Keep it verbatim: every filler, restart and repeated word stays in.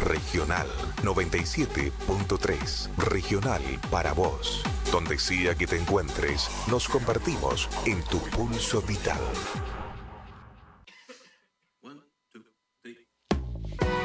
Regional noventa y siete punto tres. Regional para vos. Donde sea que te encuentres, nos compartimos en tu pulso vital.